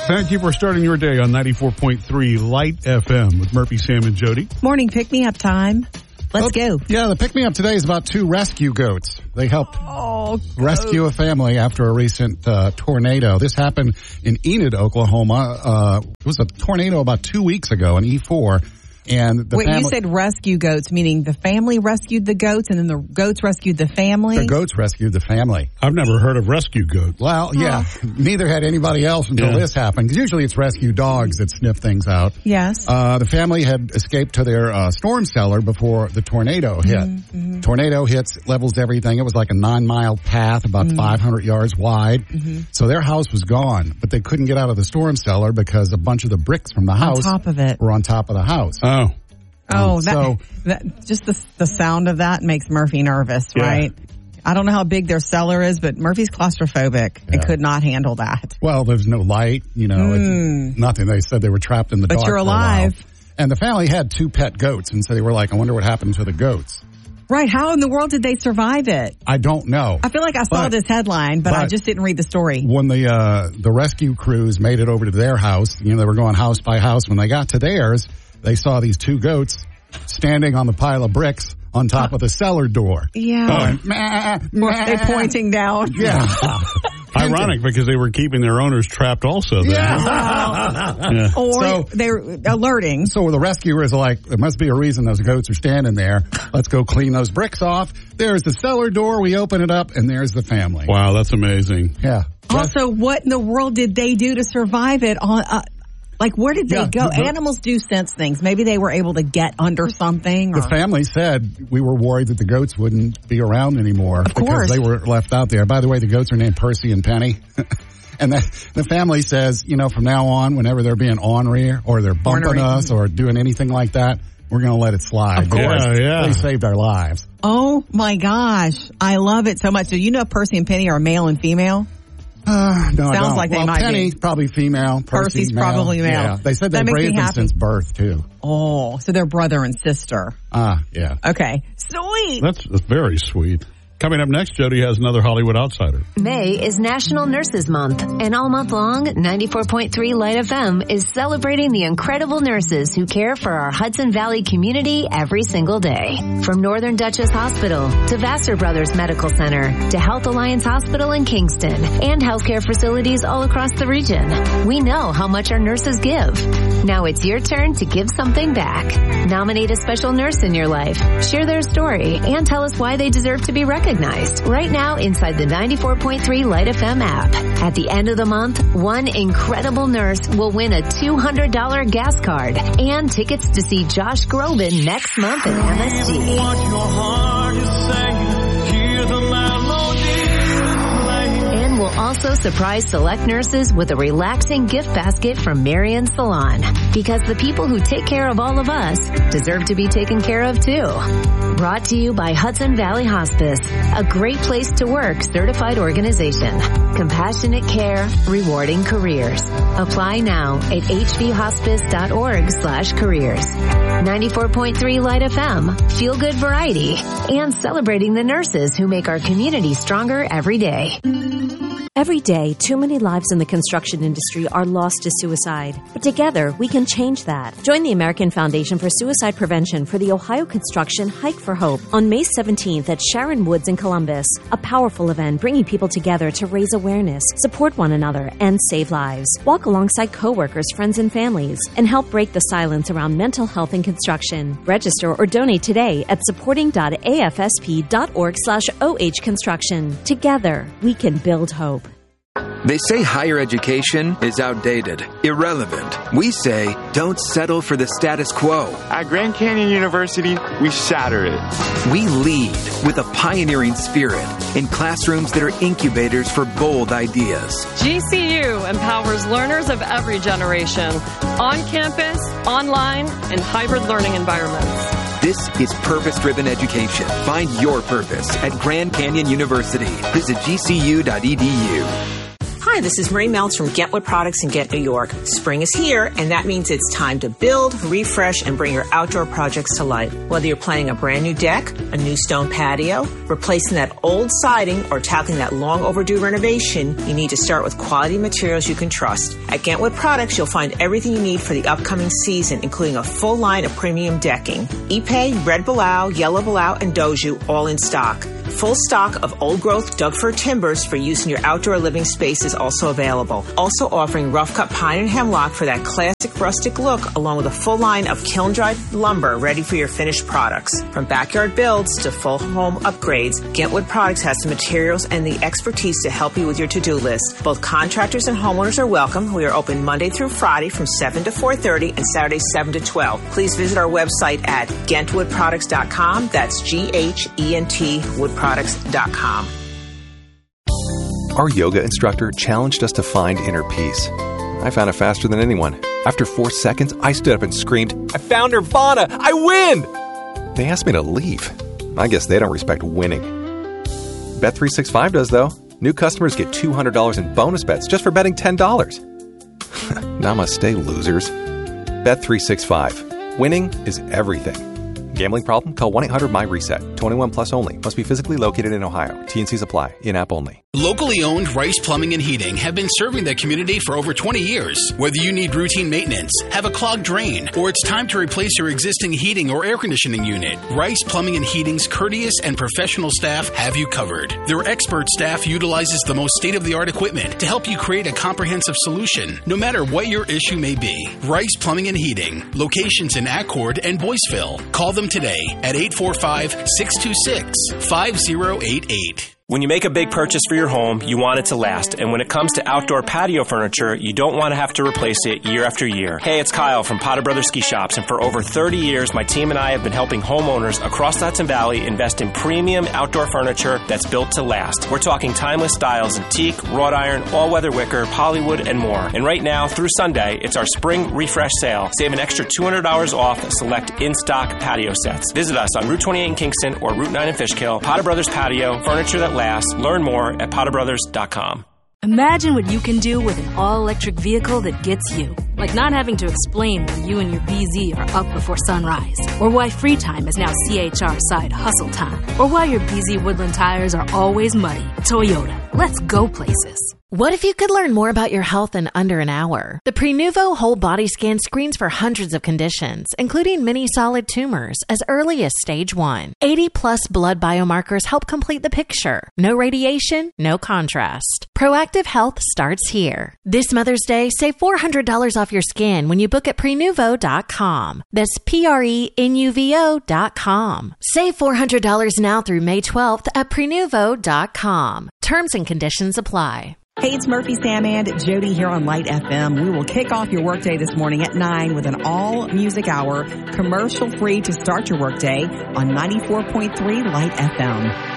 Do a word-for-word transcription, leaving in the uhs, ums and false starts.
Thank you for starting your day on ninety-four point three Light F M with Murphy, Sam, and Jody. Morning pick-me-up time. Let's well, go. Yeah, the pick-me-up today is about two rescue goats. They helped oh, rescue a family after a recent uh, tornado. This happened in Enid, Oklahoma. Uh, it was a tornado about two weeks ago, an E four. And the Wait, family, you said rescue goats, meaning the family rescued the goats and then the goats rescued the family? The goats rescued the family. I've never heard of rescue goats. Well, yeah, oh. neither had anybody else until yeah. this happened. Because usually it's rescue dogs that sniff things out. Yes. Uh, the family had escaped to their uh, storm cellar before the tornado hit. Mm-hmm. Tornado hits, levels everything. It was like a nine-mile path, about mm-hmm. five hundred yards wide. Mm-hmm. So their house was gone, but they couldn't get out of the storm cellar because a bunch of the bricks from the house on top of it. were on top of the house. Oh. Oh, that, so, that just the the sound of that makes Murphy nervous, yeah. right? I don't know how big their cellar is, but Murphy's claustrophobic yeah. and could not handle that. Well, there's no light, you know, mm. it's nothing. They said they were trapped in the but dark. But you're for a while. alive. And the family had two pet goats, and so they were like, I wonder what happened to the goats. Right. How in the world did they survive it? I don't know. I feel like I saw but, this headline, but, but I just didn't read the story. When the uh, the rescue crews made it over to their house, you know, they were going house by house. When they got to theirs, they saw these two goats standing on the pile of bricks on top uh, of the cellar door. Yeah. Going, meh, meh. They pointing down. Yeah. Ironic because they were keeping their owners trapped also. Then. Yeah. Wow. yeah. Or so, they're alerting. So the rescuers are like, there must be a reason those goats are standing there. Let's go clean those bricks off. There's the cellar door. We open it up, and there's the family. Wow, that's amazing. Yeah. Also, what in the world did they do to survive it? On uh, Like, where did they yeah, go? the, Animals do sense things. Maybe they were able to get under something. Or... The family said we were worried that the goats wouldn't be around anymore of because course. they were left out there. By the way, the goats are named Percy and Penny. And the, the family says, you know, from now on, whenever they're being ornery or they're bumping Ornery. us or doing anything like that, we're going to let it slide. Of course. Yeah, yeah. They saved our lives. Oh, my gosh. I love it so much. Do you know Percy and Penny are male and female? Uh, no, I Sounds don't. like they well, might Penny's be. probably female. Percy's Percy's male. probably male. Yeah. They said That they've makes me raised them happy. since birth, too. Oh, so they're brother and sister. Ah, yeah. Okay. Sweet. That's, that's very sweet. Coming up next, Jody has another Hollywood outsider. May is National Nurses Month, and all month long, ninety-four point three Light F M is celebrating the incredible nurses who care for our Hudson Valley community every single day. From Northern Dutchess Hospital to Vassar Brothers Medical Center to Health Alliance Hospital in Kingston and healthcare facilities all across the region. We know how much our nurses give. Now it's your turn to give something back. Nominate a special nurse in your life, share their story, and tell us why they deserve to be recognized. Right now inside the ninety-four point three Light F M app. At the end of the month, one incredible nurse will win a two hundred dollars gas card and tickets to see Josh Groban next month at M S D. And we'll also surprise select nurses with a relaxing gift basket from Marion Salon. Because the people who take care of all of us deserve to be taken care of too. Brought to you by Hudson Valley Hospice, a great place to work certified organization. Compassionate care, rewarding careers. Apply now at hvhospice.org slash careers. ninety-four point three Light F M, feel good variety, and celebrating the nurses who make our community stronger every day. Every day, too many lives in the construction industry are lost to suicide. But together, we can change that. Join the American Foundation for Suicide Prevention for the Ohio Construction Hike for Hope on May seventeenth at Sharon Woods in Columbus. A powerful event bringing people together to raise awareness, support one another, and save lives. Walk alongside coworkers, friends, and families, and help break the silence around mental health in construction. Register or donate today at supporting.afsp.org slash OH construction. Together, we can build hope. They say higher education is outdated, irrelevant. We say don't settle for the status quo. At Grand Canyon University, we shatter it. We lead with a pioneering spirit in classrooms that are incubators for bold ideas. G C U empowers learners of every generation, on campus, online, and hybrid learning environments. This is purpose-driven education. Find your purpose at Grand Canyon University. Visit G C U dot E D U. Hi, this is Marie Meltz from Gentwood Products in Ghent, New York. Spring is here, and that means it's time to build, refresh, and bring your outdoor projects to life. Whether you're planning a brand new deck, a new stone patio, replacing that old siding, or tackling that long overdue renovation, you need to start with quality materials you can trust. At Gentwood Products, you'll find everything you need for the upcoming season, including a full line of premium decking. Ipe, Red Balau, Yellow Balau, and Doju, all in stock. Full stock of old-growth Doug fir timbers for use in your outdoor living space is also available. Also offering rough-cut pine and hemlock for that classic rustic look, along with a full line of kiln-dried lumber ready for your finished products. From backyard builds to full home upgrades, Gentwood Products has the materials and the expertise to help you with your to-do list. Both contractors and homeowners are welcome. We are open Monday through Friday from seven to four thirty and Saturday seven to twelve. Please visit our website at gentwood products dot com. That's G H E N T wood products dot com. Our yoga instructor challenged us to find inner peace. I found it faster than anyone. After four seconds, I stood up and screamed, "I found Nirvana! I win!" They asked me to leave. I guess they don't respect winning. Bet three sixty-five does, though. New customers get two hundred dollars in bonus bets just for betting ten dollars. Namaste, losers. Bet three sixty-five. Winning is everything. Gambling problem? Call one eight hundred M Y reset. twenty-one plus only. Must be physically located in Ohio. T and Cs apply. In-app only. Locally owned Rice Plumbing and Heating have been serving the community for over twenty years. Whether you need routine maintenance, have a clogged drain, or it's time to replace your existing heating or air conditioning unit, Rice Plumbing and Heating's courteous and professional staff have you covered. Their expert staff utilizes the most state-of-the-art equipment to help you create a comprehensive solution, no matter what your issue may be. Rice Plumbing and Heating. Locations in Accord and Boyceville. Call them today at eight four five, six two six, five zero eight eight. When you make a big purchase for your home, you want it to last. And when it comes to outdoor patio furniture, you don't want to have to replace it year after year. Hey, it's Kyle from Potter Brothers Ski Shops, and for over thirty years, my team and I have been helping homeowners across the Hudson Valley invest in premium outdoor furniture that's built to last. We're talking timeless styles, antique, wrought iron, all-weather wicker, polywood, and more. And right now, through Sunday, it's our spring refresh sale. Save an extra two hundred dollars off select in-stock patio sets. Visit us on Route twenty-eight in Kingston or Route nine in Fishkill. Potter Brothers Patio, furniture that lasts. Learn more at potter brothers dot com. Imagine what you can do with an all-electric vehicle that gets you. Like not having to explain why you and your B Z are up before sunrise. Or why free time is now C H R side hustle time. Or why your B Z Woodland tires are always muddy. Toyota. Let's go places. What if you could learn more about your health in under an hour? The Prenuvo Whole Body Scan screens for hundreds of conditions, including many solid tumors, as early as stage one. eighty plus blood biomarkers help complete the picture. No radiation, no contrast. Proactive health starts here. This Mother's Day, save four hundred dollars off your scan when you book at prenuvo dot com. That's P R E N U V O dot com. Save four hundred dollars now through May twelfth at prenuvo dot com. Terms and conditions apply. Hey, it's Murphy, Sam, and Jody here on Light F M. We will kick off your workday this morning at nine with an all-music hour, commercial-free to start your workday on ninety-four point three Light F M.